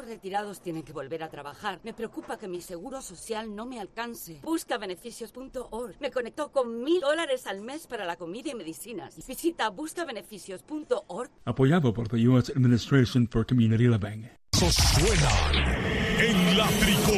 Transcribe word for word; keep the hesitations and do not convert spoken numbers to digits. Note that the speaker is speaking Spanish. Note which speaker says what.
Speaker 1: retirados tienen que volver a trabajar. Me preocupa que mi seguro social no me alcance. Busca beneficios punto org. Me conectó con mil dólares al mes para la comida y medicinas. Visita busca beneficios punto org.
Speaker 2: Apoyado por the U S Administration for Community Living.
Speaker 3: Suenan en la tricolor.